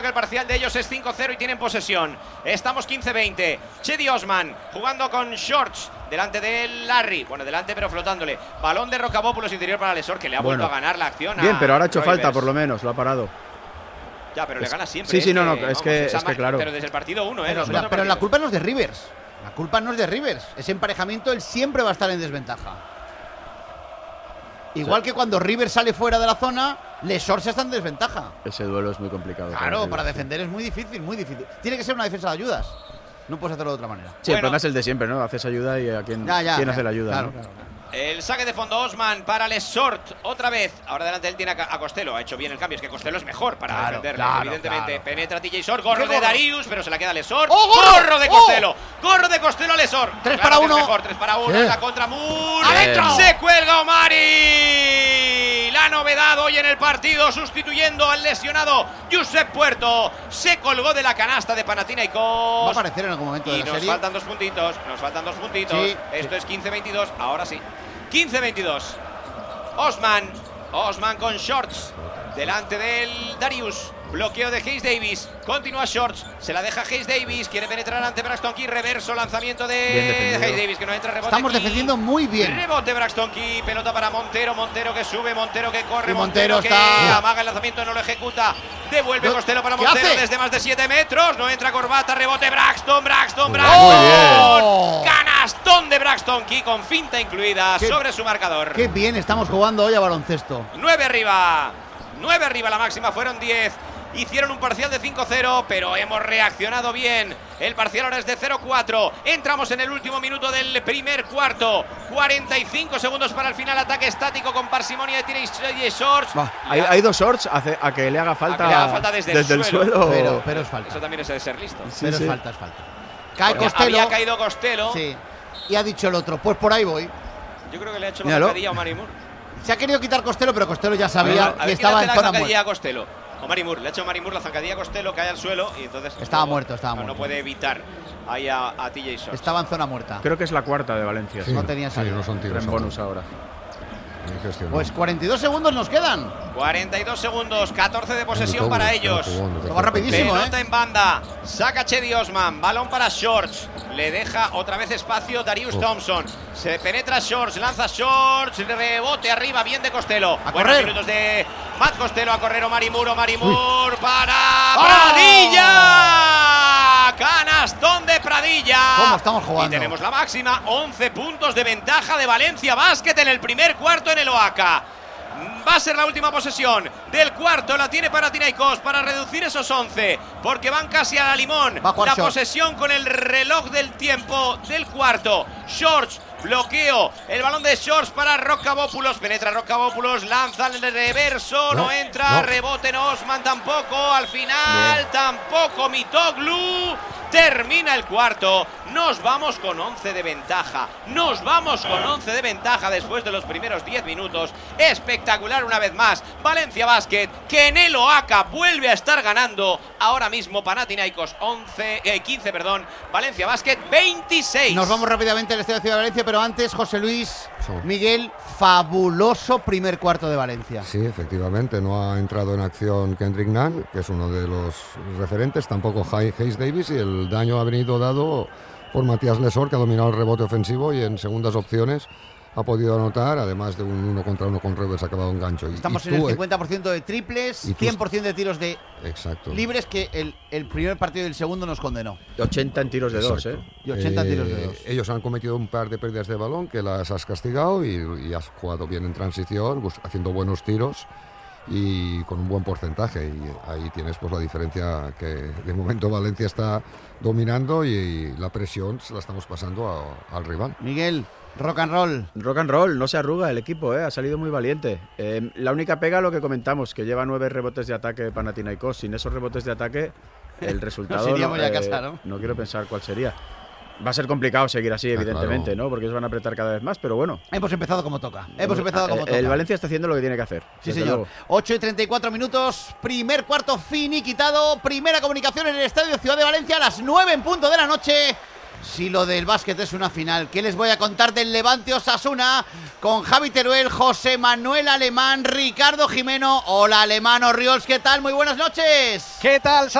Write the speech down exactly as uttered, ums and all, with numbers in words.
El parcial de ellos es cinco cero y tienen posesión. Estamos quince veinte. Chedi Osman jugando con Shorts delante de Larry. Bueno, delante pero flotándole. Balón de Rocabópulos interior para Lesor, que le ha vuelto bueno. a ganar la acción. Bien, pero ahora ha hecho Roivers. falta por lo menos, lo ha parado. Ya, pero es, le gana siempre. Sí, sí, no, no, que, es, vamos, que, esa es que claro. Pero desde el partido uno, ¿eh? Pero, pero, pero la culpa no es de Rivers. La culpa no es de Rivers. Ese emparejamiento él siempre va a estar en desventaja. Igual sí. que cuando Rivers sale fuera de la zona, Lesor se está en desventaja. Ese duelo es muy complicado. Claro, para defender es muy difícil, muy difícil. Tiene que ser una defensa de ayudas. No puedes hacerlo de otra manera. Sí, bueno, el problema es el de siempre, ¿no? Haces ayuda y a quién, ya, ya, quién ya, hace la ayuda. Claro, ¿no? claro, claro. El saque de fondo Osman para Lesort, otra vez. Ahora delante él tiene a Costello, ha hecho bien el cambio. Es que Costello es mejor para claro, defenderle, claro, evidentemente. Claro. Penetra T J Short, gorro de Darius, pero se la queda Lesort. ¡Oh, gorro! ¡Gorro de Costello! ¡Oh! ¡Gorro de Costello a Lesort! Tres claro para uno. Mejor, tres para uno. ¿Qué? La contra Moore. ¡Adentro! Se cuelga Omari. La novedad hoy en el partido, sustituyendo al lesionado Josep Puerto. Se colgó de la canasta de Panathinaikos. Va a aparecer en algún momento y de la nos serie. faltan dos puntitos. Nos faltan dos puntitos. Sí, Esto sí. es quince veintidós. Ahora sí. quince veintidós. Osman, Osman con Shorts, delante del Darius, bloqueo de Hayes Davis, continúa Shorts, se la deja Hayes Davis, quiere penetrar ante Braxton Key, reverso, lanzamiento de Hayes Davis que no entra, rebote. Estamos Key. defendiendo muy bien. Rebote Braxton Key, pelota para Montero, Montero que sube, Montero que corre, y Montero, Montero está... que amaga el lanzamiento, no lo ejecuta, devuelve ¿Qué Costello para Montero hace? desde más de siete metros, no entra Corbata, rebote Braxton, Braxton, Muy Braxton, bien. canastón de Braxton Key con finta incluida ¿Qué? sobre su marcador. Qué bien estamos jugando hoy a baloncesto. nueve arriba, nueve arriba, la máxima fueron diez. Hicieron un parcial de cinco cero, pero hemos reaccionado bien. El parcial ahora es de cero cuatro. Entramos en el último minuto del primer cuarto. cuarenta y cinco segundos para el final. Ataque estático con parsimonia de T J Shorts. Hay, hay dos shorts hace, a que le haga falta, a que le haga falta desde, desde el, el suelo. suelo. Pero, pero es falta. Eso también es de ser listo. Sí, pero sí. es falta, es falta. Cae Porque Costello. había caído Costello. Sí. Y ha dicho el otro, pues por ahí voy. Yo creo que le ha hecho Míralo. la zancadilla a Omari Moore. Se ha querido quitar Costello, pero Costello ya sabía A ver, que estaba en la zona zancadilla muerta. a Costello. Omari Moore, le ha hecho Omari Moore la zancadilla a Costello, cae al suelo y entonces Estaba no, muerto, estaba no, muerto. no puede evitar ahí a, a T J Shorts. Estaba en zona muerta. Creo que es la cuarta de Valencia. Sí, no tenía sí, salida. no son tiros. En bonus ahora. Pues cuarenta y dos segundos nos quedan. cuarenta y dos segundos, catorce de posesión para ellos. Lo va rapidísimo, Pelota ¿eh? en banda, saca Chedi Osman, balón para Shorts, le deja otra vez espacio Darius Uf. Thompson, se penetra Shorts, lanza Shorts, rebote arriba, bien de Costello. A Buenos correr. minutos de Matt Costello, a correr Omari Moore, Omari Moore para ¡Oh! Pradilla. Canastón de Pradilla. ¿Cómo estamos jugando? Y tenemos la máxima, once puntos de ventaja de Valencia Basket en el primer cuarto en el Oaca. Va a ser la última posesión del cuarto, la tiene Panathinaikos para reducir esos once, porque van casi a la limón. Va a jugar La Shorts. posesión con el reloj del tiempo del cuarto. Shorts, bloqueo, el balón de Shorts para Rocabópulos, penetra Rocabópulos, lanza el reverso, no, No, entra, no. rebote en Osman tampoco, al final Bien. tampoco Mitoglu. Termina el cuarto, nos vamos con once de ventaja, nos vamos con once de ventaja después de los primeros diez minutos. Espectacular una vez más, Valencia Basket, que en el Oaca vuelve a estar ganando. Ahora mismo Panathinaikos once, eh, quince, perdón, Valencia Basket veintiséis. Nos vamos rápidamente al estadio de Ciudad de Valencia, pero antes, José Luis, Sí. Miguel, fabuloso primer cuarto de Valencia. Sí, efectivamente, no ha entrado en acción Kendrick Nunn, que es uno de los referentes, tampoco Hayes Davis, y el daño ha venido dado por Matías Lesor, que ha dominado el rebote ofensivo y en segundas opciones ha podido anotar, además de un uno contra uno con Rivers, ha acabado un gancho. Y- Estamos y en el tú, eh, cincuenta por ciento de triples, y tú- cien por ciento de tiros de Exacto. libres, que el, el primer partido y el segundo nos condenó. ochenta en tiros de dos, Exacto. ¿eh? Y ochenta tiros de dos. Ellos han cometido un par de pérdidas de balón que las has castigado y, y has jugado bien en transición, bus- haciendo buenos tiros y con un buen porcentaje. Y ahí tienes pues la diferencia, que de momento Valencia está dominando y la presión se la estamos pasando a- al rival. Miguel, rock and roll. Rock and roll, no se arruga el equipo, ¿eh? Ha salido muy valiente. Eh, la única pega, lo que comentamos, que lleva nueve rebotes de ataque Panathinaikos. Sin esos rebotes de ataque, el resultado Nos iríamos ya a eh, casa, ¿no? no quiero pensar cuál sería. Va a ser complicado seguir así, Ah, evidentemente, claro. ¿no? Porque ellos van a apretar cada vez más, pero bueno. Hemos empezado como toca. Hemos empezado como el, toca. el Valencia está haciendo lo que tiene que hacer. Sí, desde señor. luego. ocho y treinta y cuatro minutos, primer cuarto finiquitado, primera comunicación en el estadio Ciudad de Valencia a las nueve en punto de la noche. si lo del básquet es una final. ¿Qué les voy a contar del Levante Osasuna? Con Javi Teruel, José Manuel Alemán, Ricardo Jimeno. Hola, Alemán, Orriols, ¿qué tal? Muy buenas noches. ¿Qué tal?